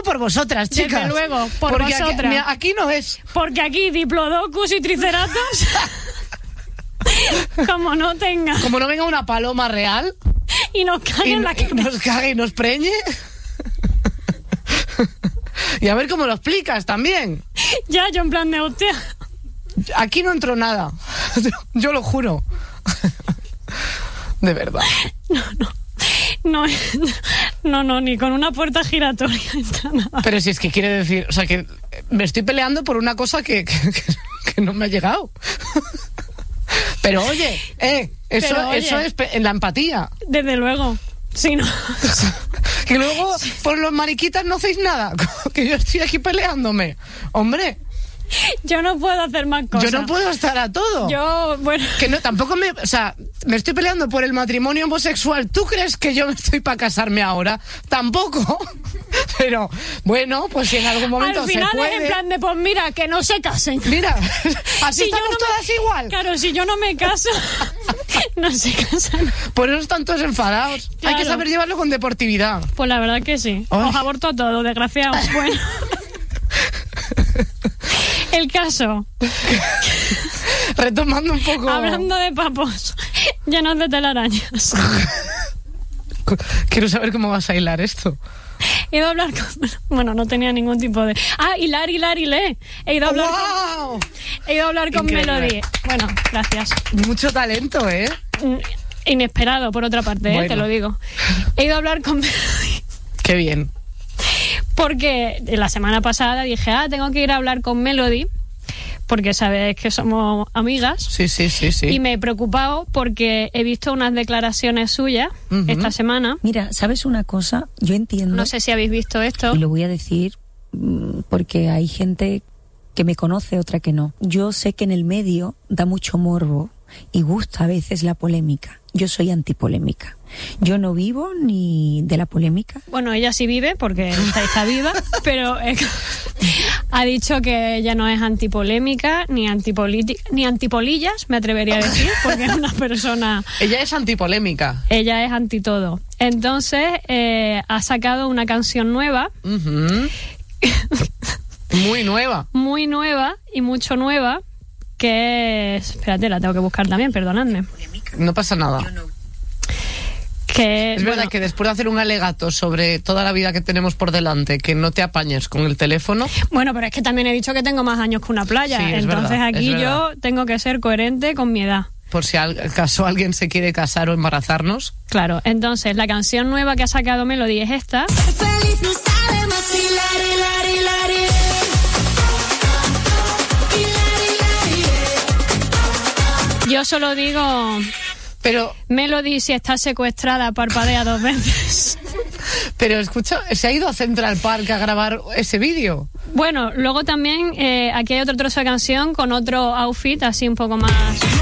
por vosotras, chicas. Desde luego, por vosotras. Aquí no es. Porque aquí Diplodocus y Triceratops, como no venga una paloma real y nos cague en la cara. Nos cague y nos preñe. Y a ver cómo lo explicas también. Ya, yo en plan de hostia. Aquí no entró nada. Yo lo juro. De verdad. No, ni con una puerta giratoria entra nada. Pero si es que quiere decir, o sea, que me estoy peleando por una cosa que no me ha llegado. Pero oye, eso es en la empatía. Desde luego. Sí, no. Que luego, por los mariquitas no hacéis nada. Que yo estoy aquí peleándome. Hombre. Yo no puedo hacer más cosas. Yo no puedo estar a todo. Bueno. Que no, tampoco me estoy peleando por el matrimonio homosexual. ¿Tú crees que yo estoy para casarme ahora? Tampoco. Pero, bueno, pues si en algún momento al final se puede. Es en plan de, pues mira, que no se casen. Mira, así si estamos todas igual. Claro, si yo no me caso, no se casan. Por eso están todos enfadados. Claro. Hay que saber llevarlo con deportividad. Pues la verdad que sí. Os aborto todo, desgraciado. Bueno. El caso. Retomando un poco. Hablando de papos llenos de telarañas. Quiero saber cómo vas a hilar esto. He ido a hablar con... Bueno, no tenía ningún tipo de... hilar, lee. He ido a hablar He ido a hablar con Melody. Bueno, gracias. Mucho talento, ¿eh? Inesperado, por otra parte, bueno. Te lo digo. He ido a hablar con Melody. Qué bien. Porque la semana pasada dije, tengo que ir a hablar con Melody, porque sabes que somos amigas. Sí. Y me he preocupado porque he visto unas declaraciones suyas esta semana. Mira, ¿sabes una cosa? Yo entiendo. No sé si habéis visto esto. Y lo voy a decir porque hay gente que me conoce, otra que no. Yo sé que en el medio da mucho morbo y gusta a veces la polémica. Yo soy antipolémica. Yo no vivo ni de la polémica. Bueno, ella sí vive porque está viva, pero ha dicho que ella no es antipolémica, ni antipolítica, ni antipolillas, me atrevería a decir, porque es una persona... Ella es antipolémica. Ella es anti todo. Entonces, ha sacado una canción nueva. Muy nueva. Muy nueva y mucho nueva, que es... Espérate, la tengo que buscar también, perdonadme. No pasa nada. Es verdad que después de hacer un alegato sobre toda la vida que tenemos por delante, que no te apañes con el teléfono. Bueno, pero es que también he dicho que tengo más años que una playa. Sí, entonces verdad, aquí yo tengo que ser coherente con mi edad. Por si acaso alguien se quiere casar o embarazarnos. Claro, entonces la canción nueva que ha sacado Melody es esta. Feliz no sabe más Yo solo digo... Pero Melody, si está secuestrada, parpadea 2 veces. Pero escucha, ¿se ha ido a Central Park a grabar ese vídeo? Bueno, luego también aquí hay otro trozo de canción con otro outfit así un poco más...